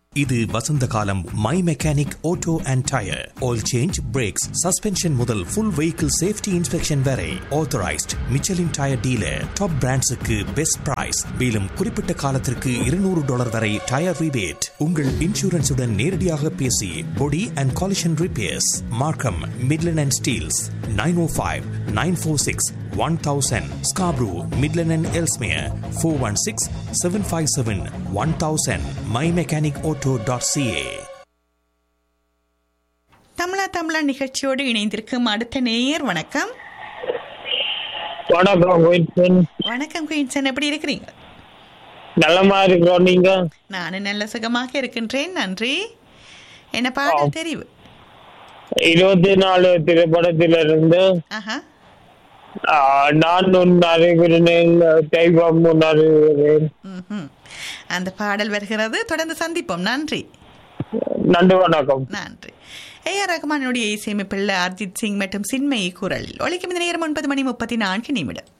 இது வசந்த காலம். My mechanic auto and tyre oil change, breaks, suspension முதல் ஃபுல் வெஹிக்கிள் சேஃப்டி இன்ஸ்பெக்ஷன் வரை authorised Michelin tyre dealer. Top பிராண்ட்ஸுக்கு best price. மேலும் குறிப்பிட்ட காலத்திற்கு $200 வரை டயர் ரிபேட். உங்கள் இன்சூரன்ஸுடன் நேரடியாக பேசி பொடி அண்ட் காலிஷன் ரிப்பேர்ஸ் மார்க்கம், Midland and Steeles 905-946-1000. Scarborough, Midland and Ellesmere 416-757-1000. mymechanicauto.ca. தமிழா நிகழ்ச்சியோடு இணைந்திருக்கும் அடுத்த நேயர். வணக்கம். வணக்கம் குயின்சன், எப்படி இருக்கிறீங்க? நல்லமா இருக்கிறோம். நீங்க? நானும் நல்ல சுகமாக இருக்கின்றேன், நன்றி. என்ன பாடல் தெரிவு? 24 திரைப்படத்திலிருந்து நான் உன் அறிகிறேன், தெய்வம் உன் அறிகிறேன். அந்த பாடல் வருகிறது. தொடர்ந்து சந்திப்போம். நன்றி. நன்றி, வணக்கம். நன்றி. ஏஆர் ரஹ்மானுடைய இசையமைப்பில் அர்ஜித் சிங் மற்றும் சின்மயி குரலில் ஒலிக்கும் இந்த நேரம் 9:34.